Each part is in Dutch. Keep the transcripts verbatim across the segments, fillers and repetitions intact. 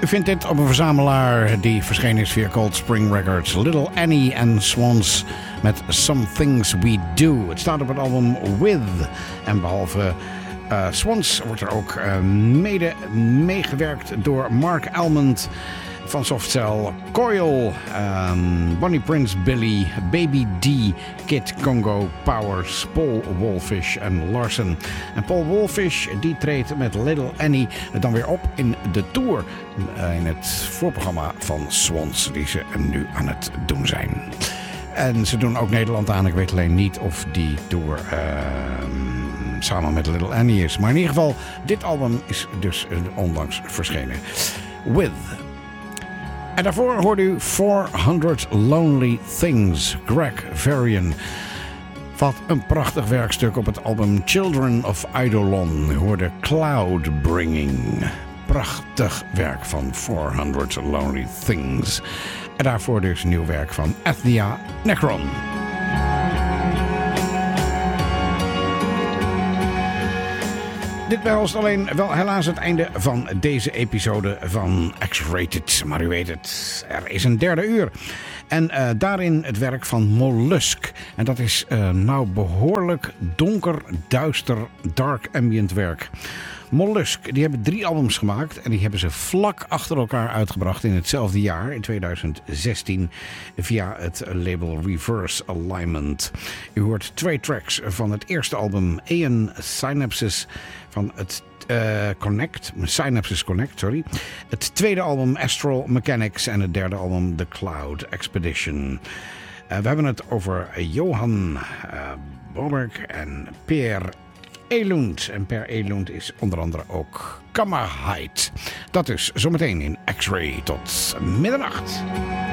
U vindt dit op een verzamelaar die verschenen is via Cold Spring Records. Little Annie and Swans met Some Things We Do. Het staat op het album With. En behalve uh, Swans wordt er ook uh, mede meegewerkt door Mark Almond van Softcell, Coil, um, Bonnie Prince Billy, Baby D, Kid Congo, Powers, Paul Wolfish en Larsen. En Paul Wolfish die treedt met Little Annie dan weer op in de tour. Uh, in het voorprogramma van Swans die ze nu aan het doen zijn. En ze doen ook Nederland aan. Ik weet alleen niet of die tour uh, samen met Little Annie is. Maar in ieder geval, dit album is dus onlangs verschenen. With. En daarvoor hoorde u fourhondred Lonely Things, Greg Varian. Wat een prachtig werkstuk op het album Children of Eidolon. U hoorde Cloud Bringing. Prachtig werk van fourhondred Lonely Things. En daarvoor dus nieuw werk van Ethnia Necron. Dit behelst alleen wel helaas het einde van deze episode van X-Rated. Maar u weet het, er is een derde uur. En uh, daarin het werk van Mollusk. En dat is uh, nou behoorlijk donker, duister, dark ambient werk. Mollusk, die hebben drie albums gemaakt en die hebben ze vlak achter elkaar uitgebracht in hetzelfde jaar, in tweeduizend zestien, via het label Reverse Alignment. U hoort twee tracks van het eerste album, Aeon Synapses, van het uh, Connect, Synapses Connect, sorry. Het tweede album, Astral Mechanics, en het derde album, The Cloud Expedition. Uh, we hebben het over Johan uh, Boberg en Per Elund. En Per Elund is onder andere ook Kammerheit. Dat is zometeen in X-Ray tot middernacht.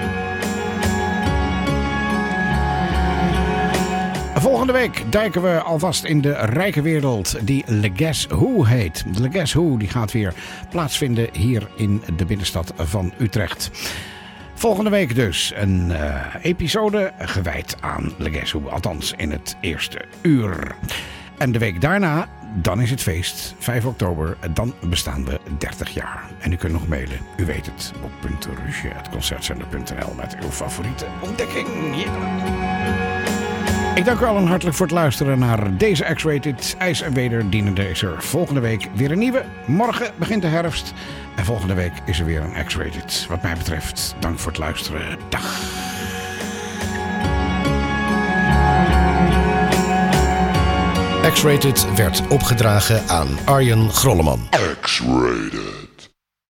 Volgende week duiken we alvast in de rijke wereld die Le Guess Who heet. De Le Guess Who die gaat weer plaatsvinden hier in de binnenstad van Utrecht. Volgende week dus een uh, episode gewijd aan Le Guess Who. Althans in het eerste uur. En de week daarna, dan is het feest, vijf oktober, dan bestaan we dertig jaar. En u kunt nog mailen, u weet het, op punt at concertzender punt n l met uw favoriete ontdekking. Yeah. Ik dank u allen hartelijk voor het luisteren naar deze X-Rated. IJs en weder dienende is er volgende week weer een nieuwe. Morgen begint de herfst en volgende week is er weer een X-Rated. Wat mij betreft, dank voor het luisteren. Dag. X-Rated werd opgedragen aan Arjen Grolleman. X-Rated.